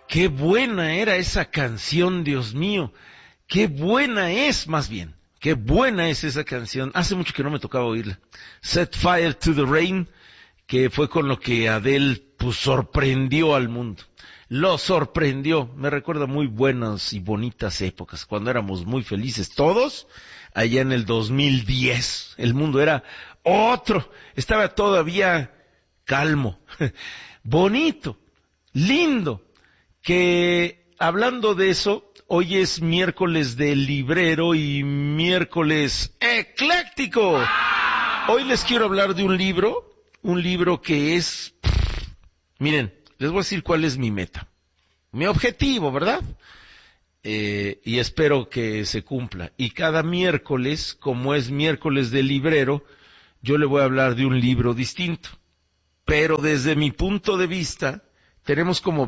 Qué buena era esa canción, Dios mío. Qué buena es, más bien. Qué buena es esa canción. Hace mucho que no me tocaba oírla. Set Fire to the Rain, que fue con lo que Adele pues sorprendió al mundo. Lo sorprendió. Me recuerda muy buenas y bonitas épocas, cuando éramos muy felices todos, allá en el 2010. El mundo era otro. Estaba todavía calmo, bonito, lindo. Que hablando de eso, hoy es miércoles del librero y miércoles ecléctico. Hoy les quiero hablar de un libro que es, miren, les voy a decir cuál es mi meta, mi objetivo, ¿verdad? Y espero que se cumpla. Y cada miércoles, como es miércoles del librero, yo le voy a hablar de un libro distinto. Pero desde mi punto de vista, tenemos como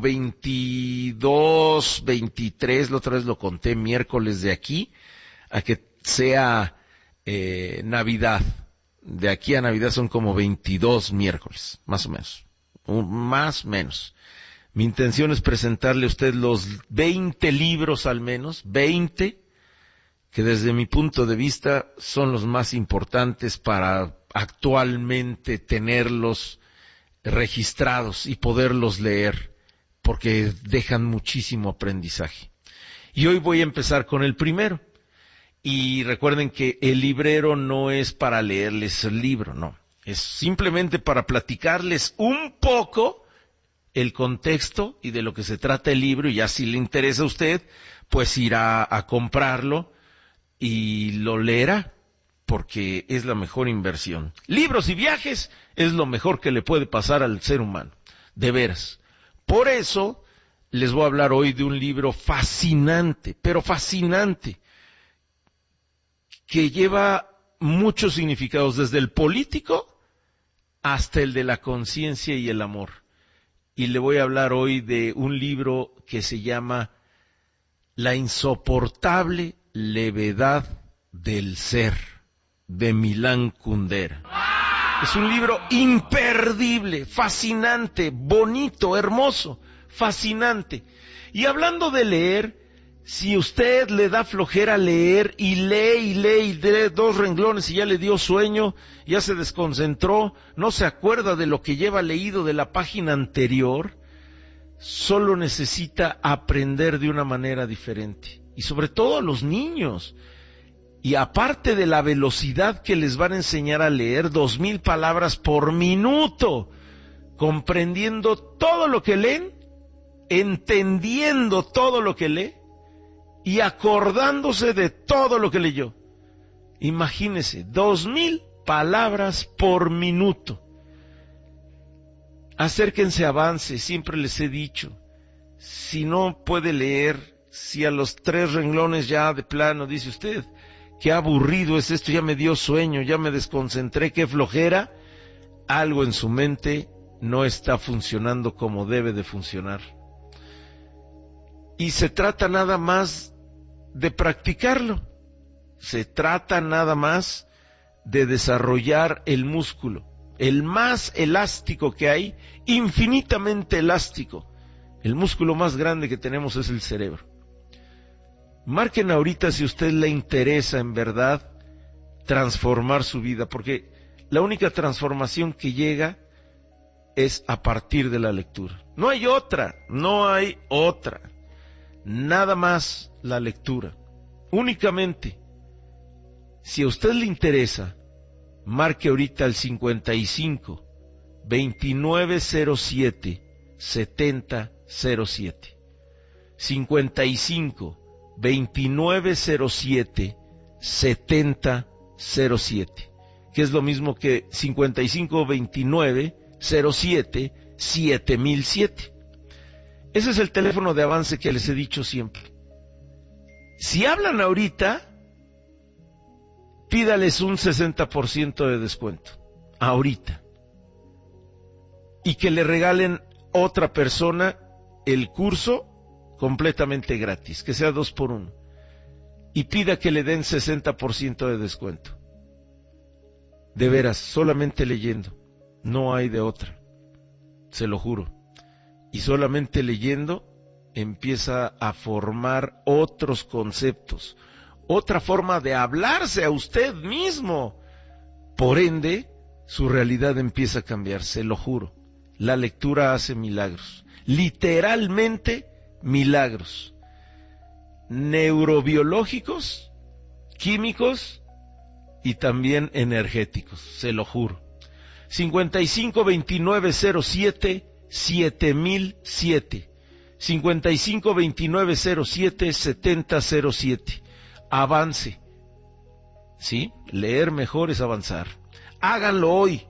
22, 23, la otra vez lo conté, miércoles de aquí a que sea Navidad. De aquí a Navidad son como 22 miércoles, más o menos. Más o menos. Mi intención es presentarle a usted los 20 libros al menos, 20, que desde mi punto de vista son los más importantes para actualmente tenerlos registrados y poderlos leer, porque dejan muchísimo aprendizaje. Y hoy voy a empezar con el primero. Y recuerden que el librero no es para leerles el libro, no. Es simplemente para platicarles un poco el contexto y de lo que se trata el libro, y ya si le interesa a usted, pues irá a comprarlo y lo leerá, porque es la mejor inversión. Libros y viajes es lo mejor que le puede pasar al ser humano, de veras. Por eso les voy a hablar hoy de un libro fascinante, pero fascinante, que lleva muchos significados, desde el político hasta el de la conciencia y el amor. Y le voy a hablar hoy de un libro que se llama La insoportable levedad del ser, de Milan Kundera. Es un libro imperdible, fascinante, bonito, hermoso, fascinante. Y hablando de leer, si usted le da flojera leer y lee 2 renglones y ya le dio sueño, ya se desconcentró, no se acuerda de lo que lleva leído de la página anterior, solo necesita aprender de una manera diferente. Y sobre todo a los niños. Y aparte de la velocidad que les van a enseñar a leer, 2000 palabras por minuto, comprendiendo todo lo que leen, entendiendo todo lo que lee y acordándose de todo lo que leyó. Imagínense, 2000 palabras por minuto. Acérquense, avance, siempre les he dicho, si no puede leer, si a los 3 renglones ya de plano dice usted, qué aburrido es esto, ya me dio sueño, ya me desconcentré, qué flojera, algo en su mente no está funcionando como debe de funcionar. Y se trata nada más de practicarlo, se trata nada más de desarrollar el músculo, el más elástico que hay, infinitamente elástico. El músculo más grande que tenemos es el cerebro. Marquen ahorita si a usted le interesa en verdad transformar su vida, porque la única transformación que llega es a partir de la lectura. No hay otra, nada más la lectura. Únicamente, si a usted le interesa, marque ahorita el 55 2907 7007. 55 2907 7007, que es lo mismo que 55 29 07 7007. Ese es el teléfono de avance que les he dicho siempre. Si hablan ahorita, pídales un 60% de descuento, ahorita, y que le regalen otra persona el curso completamente gratis, que sea 2 por 1, y pida que le den 60% de descuento. De veras, solamente leyendo, no hay de otra, se lo juro. Y solamente leyendo empieza a formar otros conceptos, otra forma de hablarse a usted mismo. Por ende, su realidad empieza a cambiar, se lo juro. La lectura hace milagros, literalmente milagros, neurobiológicos, químicos y también energéticos, se lo juro. 552907-7007, 552907-7007. Avance, ¿sí? Leer mejor es avanzar. Háganlo hoy.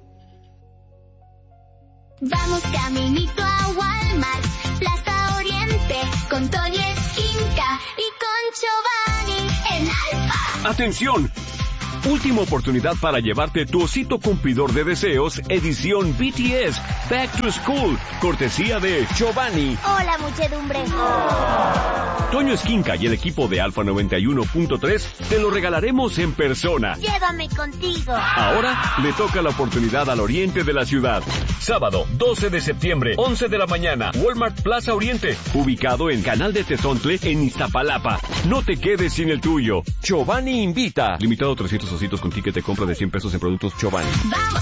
Vamos caminito a Walmart, Plaza Oriente, con Toño Esquinca y con Giovanni en Alfa. ¡Atención! Última oportunidad para llevarte tu osito cumplidor de deseos, edición BTS, Back to School, cortesía de Giovanni. Hola, muchedumbre. Toño Esquinca y el equipo de Alfa 91.3 te lo regalaremos en persona. Llévame contigo. Ahora le toca la oportunidad al oriente de la ciudad. Sábado, 12 de septiembre, 11 de la mañana, Walmart Plaza Oriente, ubicado en Canal de Tezontle, en Iztapalapa. No te quedes sin el tuyo. Giovanni invita. Limitado a 300 ositos con ticket de compra de $100 en productos Giovanni. Vamos.